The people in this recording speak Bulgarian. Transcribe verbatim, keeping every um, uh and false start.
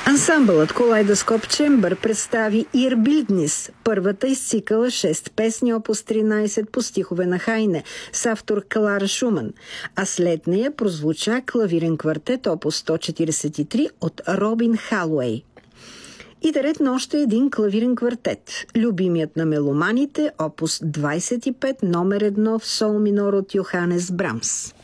Ансамбълът Калейдоскоп Чембър представи Ир Билднис, първата из цикъла шест песни опус тринайсет по стихове на Хайне с автор Клара Шуман, а след нея прозвуча клавирен квартет опус сто четирийсет и три от Робин Халуей. И наред на още един клавирен квартет, любимият на меломаните, опус двайсет и пет, номер едно в сол минор от Йоханес Брамс.